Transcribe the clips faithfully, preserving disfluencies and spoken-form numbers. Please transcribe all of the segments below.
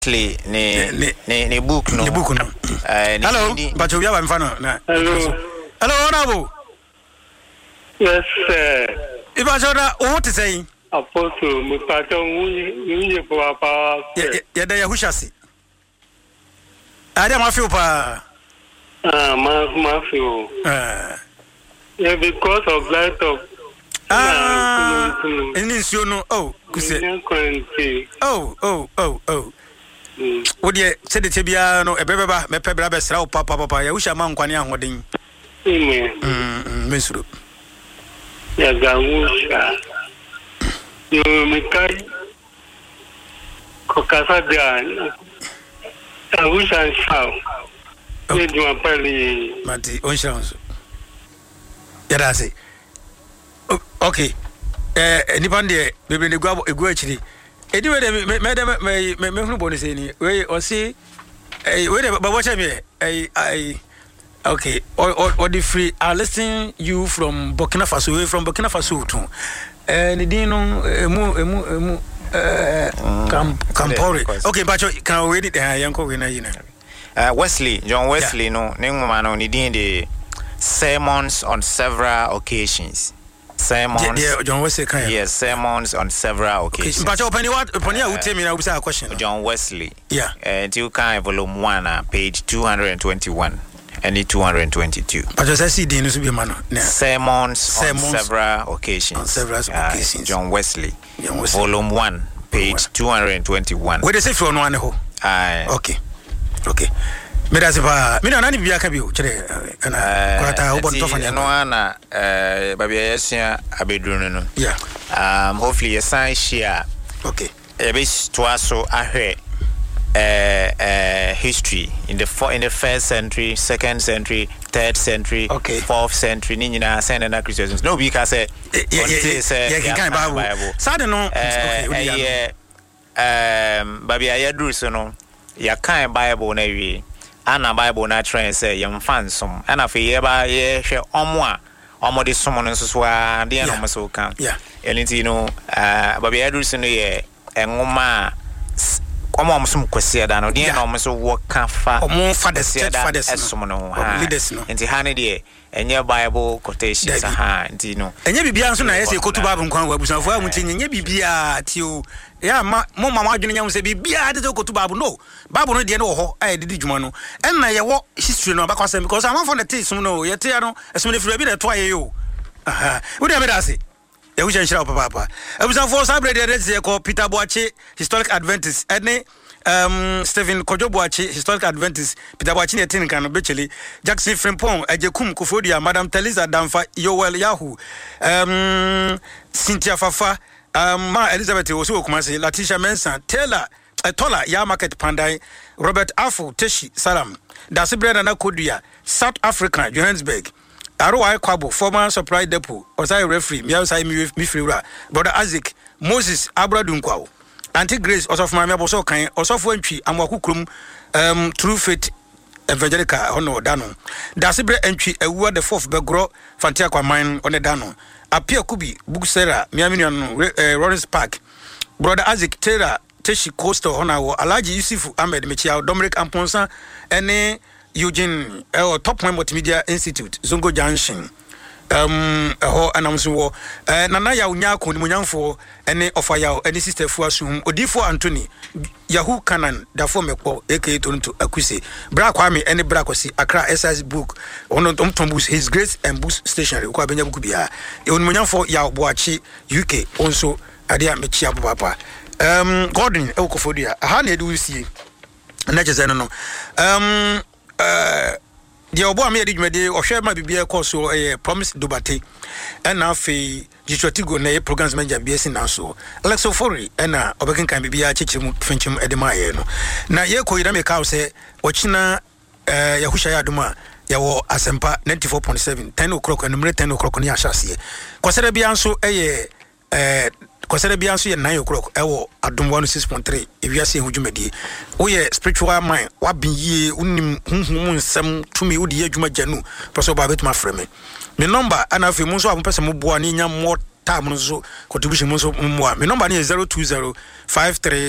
ne ne ne book no. The book no. Hello, but you have fun. Hello. Hello, honorable. Yes, sir. If I should what to say? Apostle, my patron, we papa. Yeah, they are who shall see. I don't feel pa. Ah, Matthew. Ah. Yeah, because of light of. Ah, and this you know. Oh, oh, oh, oh, oh. Would you say the Tibiano, a beba, me pebra, besra, papa, papa, I wish a man quania holding. Hm, Miss Ru. Yes, I wish you make Cocasa. I wish I shall. Did you apparently, Matty, on chance? Yet I say, okay, eh, anybody, maybe the grab a good actually. Anyway, madam, may may may bonus any way or see a whatever, but what I mean, I I okay, or or the free are listening you from Burkina Faso, from Burkina Faso too. And the dino emu emu emu uh Campori. Okay, but you can wait it there, young Corinna. Uh, Wesley, John Wesley, no, Ningman on the sermons on several occasions. Sermons. Yeah, John Wesley. Yes, sermons on several occasions. But open what? Upon you, tell me now. We a question. John Wesley. Yeah. And you can volume one, uh, page two hundred twenty-one, and the two hundred twenty-two. But as I see, the news will be man. Sermons on several occasions. On several occasions. John Wesley. Volume one, page two hundred twenty-one. Where they say from one ho. Aye. Okay. Okay. Me da se ba me na na bibia ka bi o kire ana kwata obon to fanya no ana eh babia yesua abeduru no yeah um hopefully your sign share okay e be to aso ahwe eh eh history in the for in the first century, second century, third century, okay. fourth century ni nyina send na Christians no be ka say yeah yeah kan Bible sad no okay um babia yaduru so no ya kan Bible na wi ana Bible na train say yem fansom ana fe ye ba ye hwe omo a omo de somo no so a de na omo so kan yeah elenti no ah babia adrusi no ye enwoma omo omo som kwese da no de na omo so wo kan fa omo fa de church fa de somo no ha leaders no enti ha ne de enye Bible quotations ha enti no enye bibia nso na yesi kotu Bible nkwan wa busanfo amuti enye bibia ti o ya ma mo mama adwene nyam se bibia de kotu Bible no Bible no de no ho ai didi dwuma no en na ye wo history no bakwa because am for the taste no ye te no esme de fira bi de to aye yo aha wo de me da se e wo chenchira papa papa e busanfo sabre de de ko Peter Boache historic Adventist ene um Stephen Kojoboachi historic Adventist Peter Boachi ne tin kan no becheli Jackson Frimpong Ajekum Kofodia Madam Teresa Damfa Yoel Yahoo um Cynthia Fafa um Ma Elizabeth Oso Kumase Latisha Mensa Taylor Tola Ya Market Pandai Robert Afu Teshi Salam Dasibreda na Kodua South Africa Johannesburg Arwai Kwabo former supply depot Osai referee Miausai Mifriura Brother Isaac Moses Abradunkwao Auntie Grace also of my mebo kan also for entry amwakukrum um True Faith Evangelica hono dano Dasibre entry ewu the fourth begro fantia kwa mine on the dano apia kubi buksera miaminian Lawrence Park Brother Isaac Taylor Teshi Coastal hono Alaji Yusufu Ahmed Mechia Dominic Amponsa ene Eugene eh, Top Point Multimedia Institute Zongo Junction um ho anamso wo eh nana ya unya ko ni munyanfo ene ofa ya ene sister fu asum odifo Anthony Yahoo Canan da fo mekpo aka tonto akuse bra kwa me ene bra kosi Accra S S book ono tombus his grace and books stationery ko abenya buku bia e oni munyanfo ya Boachi U K onso ade a mechia papa um Gordon e Kofodia ha na edu sie na cheze no no um uh the obo am yedi dwumade ohwe ma bibia course eh promise Dubate and afi Jitwatigo na programs manager B S na so Alexo Fori na obekin kan bibia chechim fenchim edema ye no na ye ko yira me ka se ochina eh yahusha ya duma ya wo asempa ninety-four point seven ten o'clock and number ten o'clock ni ahase kwasere bia nso eh eh kwasere bia nso ye nine o'clock e wo adum one oh six point three ewiase hudwumadi wo ye spiritual mind wa bin yie unim hunhum nsem tumi wo de adwuma janu person ba betuma frame me number ana fi mu nso apese mo boa ni nya mo time no so contribution mo nso mo me number ni zero two zero five three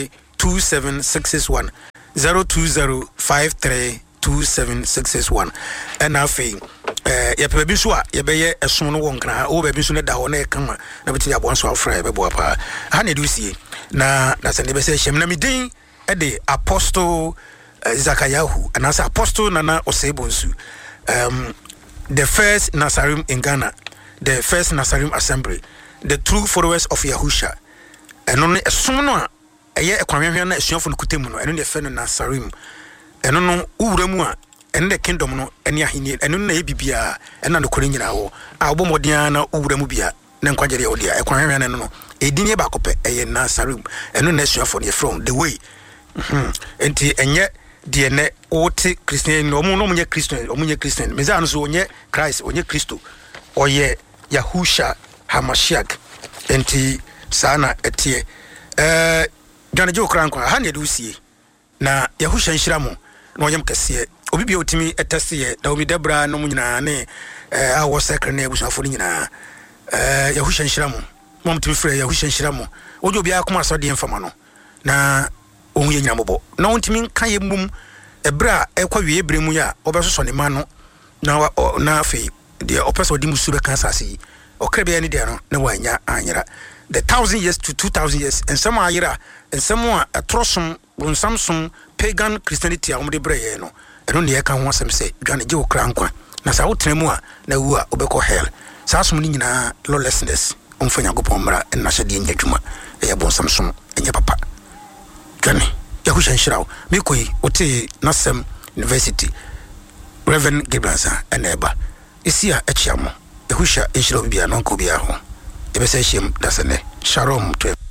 two seven six six one zero two zero five three two seven six six one and afi eh ya pebi so a ye beye esom no wonkra o bebi so ne da ho na e kama na beti abon so afra e bebo apa ha ne dusie na na se ne be se hyem na midin e de apostle uh, Zakayahu and as apostle Nana Osebonsu um the first Nazarim in Ghana, the first Nazarim assembly, the true followers of Yahusha and only a sono a year a kwamena is from Kutemu and the friend Nazarim and no Uremua and the kingdom no and Yahini and no Abibia and on the Korean Albomodiana Uremubia Nankwaja Odia a kwamena no a dinner bacope a Nazarim and no nation for the throne the way and yet the ne ote Christian no mo no mo Christian o mo Christian me za so onye Christ onye Christo oye Yahusha Hamashiach enti sana etie eh John Jo Krankwa ha ne dusie na Yahusha nhyiramo na oyem kese obi bia otimi etese ye da omi debra no mo nyina ne eh awo sekre na ebusafo nyina eh Yahusha nhyiramo mo mtimi frɛ Yahusha nhyiramo ojo bia akoma so de mfama no na onye nyamobo na ontimi kan yemum ebra ekwa wie bremu ya obesoso ne ma no na na afi de opeso di musu be kan sase okra be ya ne de no na wanya anyira the thousand years to two thousand years and some ayira and some a atrosom on samsung pagan Christianity a omde breye no eno ne ye kan ho asem se dwane je okra nkwa na sa wotremu a na wu a obekọ hell sa asom ni nyina lawlessness omfanya gopomra na hyede nyadwuma e bon samsung enye papa Gani, Yahusha Nshirao, Mikoi, Ote, Nasem University, Reverend Gibranza, and Eba. Isia Echiamo, Yahusha Nshirao Bia, Nonko Biaho. Ebeseshim, Dasane, Shalom to